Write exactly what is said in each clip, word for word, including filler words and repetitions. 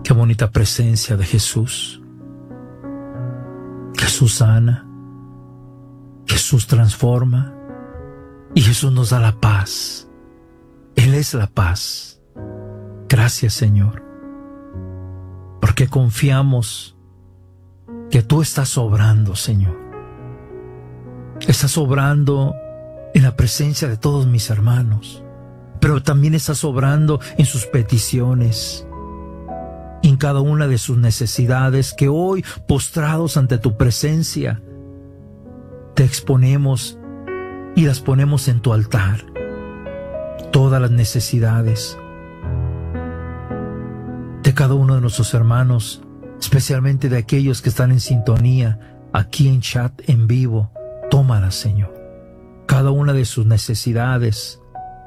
Qué bonita presencia de Jesús. Jesús sana, Jesús transforma y Jesús nos da la paz. Él es la paz. Gracias, Señor, porque confiamos que tú estás obrando, Señor. Estás obrando en la presencia de todos mis hermanos, pero también estás obrando en sus peticiones, en cada una de sus necesidades que hoy, postrados ante tu presencia, te exponemos y las ponemos en tu altar. Todas las necesidades de cada uno de nuestros hermanos, especialmente de aquellos que están en sintonía aquí en chat en vivo, tómalas, Señor. Cada una de sus necesidades.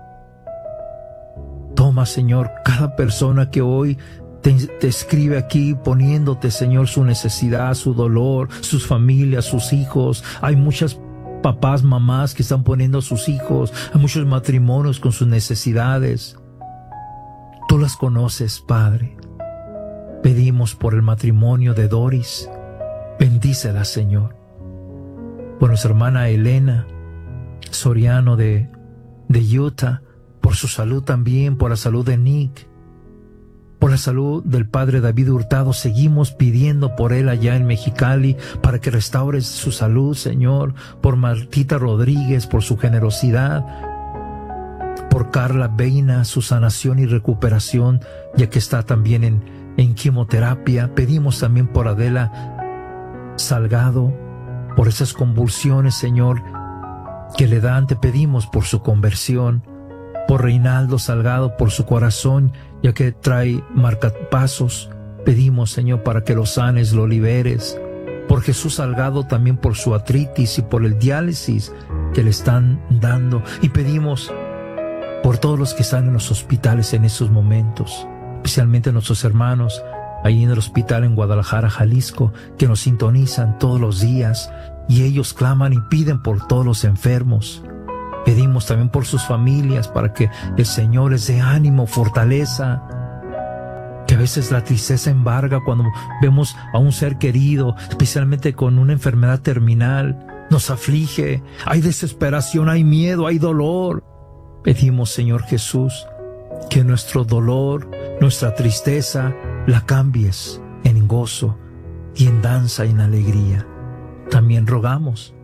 Toma, Señor, cada persona que hoy te, te escribe aquí poniéndote, Señor, su necesidad, su dolor, sus familias, sus hijos. Hay muchas papás, mamás que están poniendo a sus hijos, hay muchos matrimonios con sus necesidades. Tú las conoces, Padre. Pedimos por el matrimonio de Doris. Bendícela, Señor. Por nuestra hermana Elena Soriano de, de Utah, por su salud también, por la salud de Nick, por la salud del padre David Hurtado. Seguimos pidiendo por él allá en Mexicali para que restaures su salud, Señor. Por Martita Rodríguez, por su generosidad. Por Carla Beina, su sanación y recuperación, ya que está también en, en quimioterapia. Pedimos también por Adela Salgado, por esas convulsiones, Señor, que le dan. Te pedimos por su conversión. Por Reinaldo Salgado, por su corazón, ya que trae marcapasos. Pedimos, Señor, para que lo sanes, lo liberes. Por Jesús Salgado también, por su artritis y por el diálisis que le están dando. Y pedimos por todos los que están en los hospitales en estos momentos, especialmente nuestros hermanos ahí en el hospital en Guadalajara, Jalisco, que nos sintonizan todos los días y ellos claman y piden por todos los enfermos. Pedimos también por sus familias para que el Señor les dé ánimo, fortaleza. Que a veces la tristeza embarga cuando vemos a un ser querido, especialmente con una enfermedad terminal. Nos aflige, hay desesperación, hay miedo, hay dolor. Pedimos, Señor Jesús, que nuestro dolor, nuestra tristeza, la cambies en gozo y en danza y en alegría. También rogamos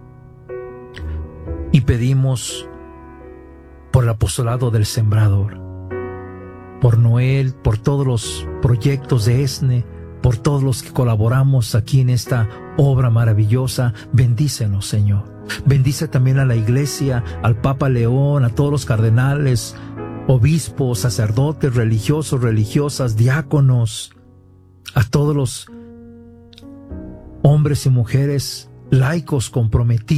y pedimos por el apostolado del Sembrador, por Noel, por todos los proyectos de ESNE, por todos los que colaboramos aquí en esta obra maravillosa. Bendícenos, Señor. Bendice también a la iglesia, al Papa León, a todos los cardenales, obispos, sacerdotes, religiosos, religiosas, diáconos, a todos los hombres y mujeres laicos comprometidos